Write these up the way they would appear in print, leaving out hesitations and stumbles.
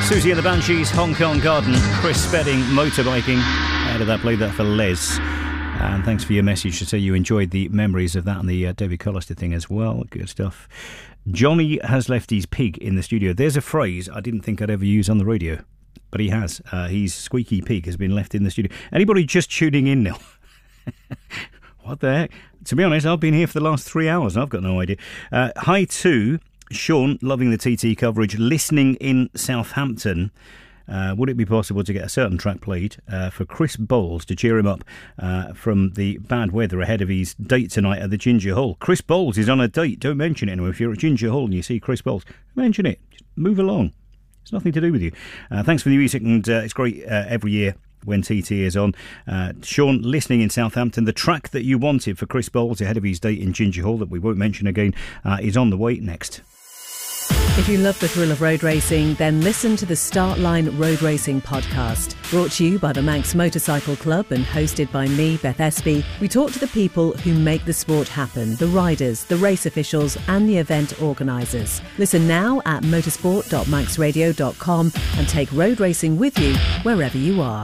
Susie and the Banshees, Hong Kong Garden, Chris Spedding, motorbiking. How did that play that for Les? And thanks for your message to say you enjoyed the memories of that and the David Collister thing as well. Good stuff. Johnny has left his pig in the studio. There's a phrase I didn't think I'd ever use on the radio, but he has. His squeaky pig has been left in the studio. Anybody just tuning in now? What the heck? To be honest, I've been here for the last 3 hours. I've got no idea. Hi to Sean, loving the TT coverage, listening in Southampton. Would it be possible to get a certain track played for Chris Bowles to cheer him up from the bad weather ahead of his date tonight at the Ginger Hall? Chris Bowles is on a date. Don't mention it anyway. If you're at Ginger Hall and you see Chris Bowles, mention it. Just move along. It's nothing to do with you. Thanks for the music, and it's great every year when TT is on. Sean, listening in Southampton, the track that you wanted for Chris Bowles ahead of his date in Ginger Hall that we won't mention again is on the way next. If you love the thrill of road racing, then listen to the Start Line Road Racing podcast. Brought to you by the Manx Motorcycle Club and hosted by me, Beth Espy, we talk to the people who make the sport happen, the riders, the race officials and the event organisers. Listen now at motorsport.manxradio.com and take road racing with you wherever you are.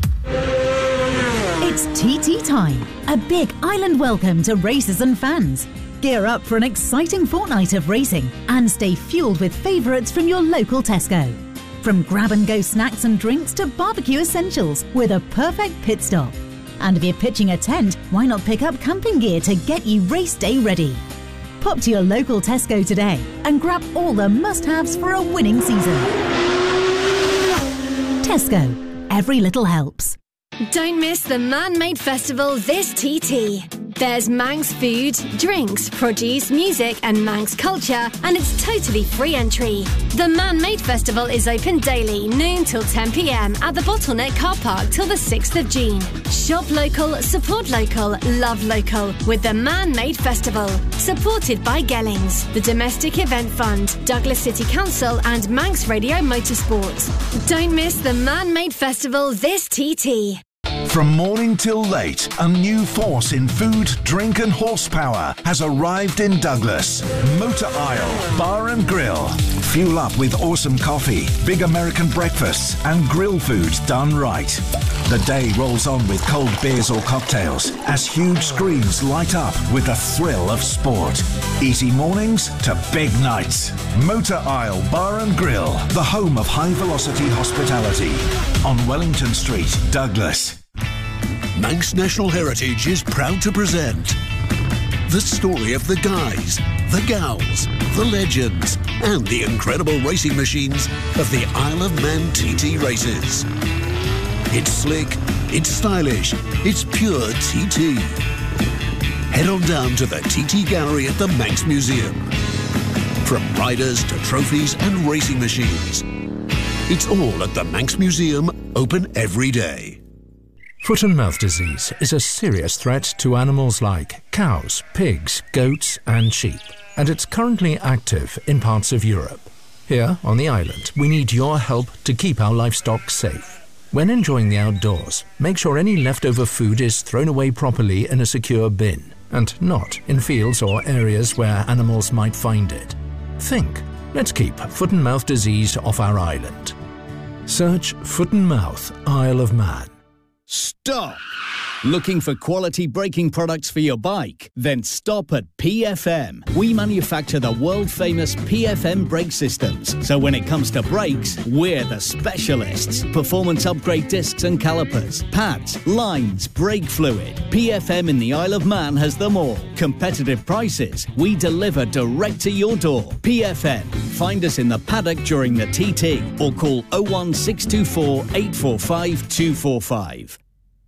It's TT time, a big island welcome to racers and fans. Gear up for an exciting fortnight of racing and stay fueled with favourites from your local Tesco. From grab-and-go snacks and drinks to barbecue essentials with a perfect pit stop. And if you're pitching a tent, why not pick up camping gear to get you race day ready? Pop to your local Tesco today and grab all the must-haves for a winning season. Tesco. Every little helps. Don't miss the Man-Made Festival this TT. There's Manx food, drinks, produce, music and Manx culture, and it's totally free entry. The Man-Made Festival is open daily, noon till 10 p.m. at the Bottleneck Car Park till the 6th of June. Shop local, support local, love local with the Man-Made Festival. Supported by Gellings, the Domestic Event Fund, Douglas City Council and Manx Radio Motorsport. Don't miss the Man-Made Festival this TT. From morning till late, a new force in food, drink and horsepower has arrived in Douglas. Motor Isle Bar and Grill. Fuel up with awesome coffee, big American breakfasts and grill foods done right. The day rolls on with cold beers or cocktails as huge screens light up with the thrill of sport. Easy mornings to big nights. Motor Isle Bar and Grill, the home of high-velocity hospitality. On Wellington Street, Douglas. Manx National Heritage is proud to present the story of the guys, the gals, the legends and the incredible racing machines of the Isle of Man TT races. It's slick, it's stylish, it's pure TT. Head on down to the TT Gallery at the Manx Museum. From riders to trophies and racing machines. It's all at the Manx Museum, open every day. Foot and mouth disease is a serious threat to animals like cows, pigs, goats and sheep, and it's currently active in parts of Europe. Here, on the island, we need your help to keep our livestock safe. When enjoying the outdoors, make sure any leftover food is thrown away properly in a secure bin, and not in fields or areas where animals might find it. Think, let's keep foot and mouth disease off our island. Search Foot and Mouth Isle of Man. Stop! Looking for quality braking products for your bike? Then stop at PFM. We manufacture the world-famous PFM brake systems. So when it comes to brakes, we're the specialists. Performance upgrade discs and calipers, pads, lines, brake fluid. PFM in the Isle of Man has them all. Competitive prices. We deliver direct to your door. PFM. Find us in the paddock during the TT or call 01624 845 245.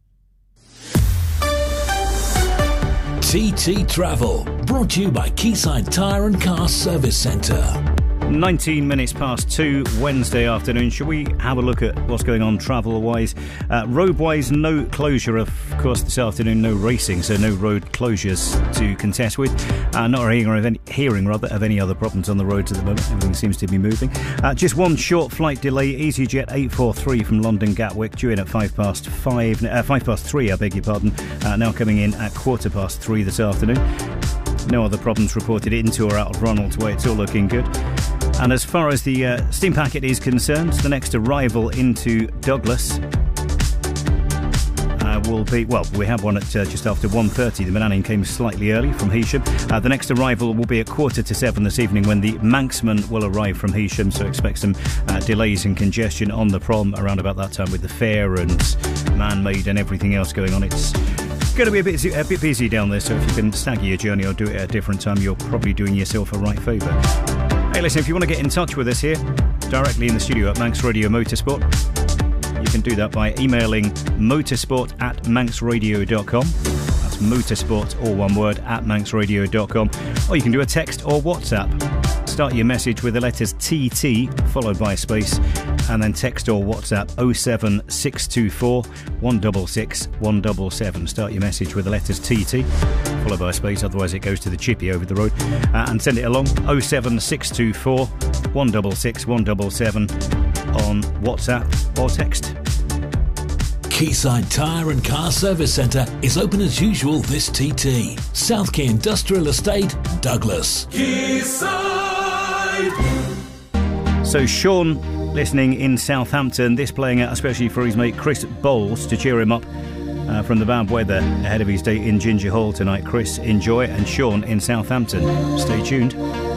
TT Travel, brought to you by Quayside Tyre and Car Service Centre. 19 minutes past 2 Wednesday afternoon. Shall we have a look at what's going on travel-wise? Road-wise, no closure, of course, this afternoon. No racing, so no road closures to contest with. Not hearing of any other problems on the roads at the moment. Everything seems to be moving. Just one short flight delay. EasyJet 843 from London Gatwick, due in at 3, I beg your pardon. Now coming in at 3:15 this afternoon. No other problems reported into or out of Ronald's Way. It's all looking good. And as far as the steam packet is concerned, the next arrival into Douglas will be, well, we have one at just after 1:30. The Manning came slightly early from Heysham. The next arrival will be at 7:15 this evening when the Manxman will arrive from Heysham, so expect some delays and congestion on the prom around about that time with the fair and Man-Made and everything else going on. It's going to be a bit busy down there, so if you can stagger your journey or do it at a different time, you're probably doing yourself a right favour. Hey, listen, if you want to get in touch with us here, directly in the studio at Manx Radio Motorsport, you can do that by emailing motorsport@manxradio.com. That's motorsport, all one word, @manxradio.com. Or you can do a text or WhatsApp. Start your message with the letters TT, followed by a space, and then text or WhatsApp 07624 166 177. Start your message with the letters TT, followed by a space, otherwise it goes to the chippy over the road. And send it along 07624 166 177 on WhatsApp or text. Quayside Tyre and Car Service Centre is open as usual this TT. South Quay Industrial Estate, Douglas. Quayside! So Sean, listening in Southampton, this playing out especially for his mate Chris Bowles to cheer him up from the bad weather ahead of his day in Ginger Hall tonight. Chris, enjoy, and Sean in Southampton. Stay tuned.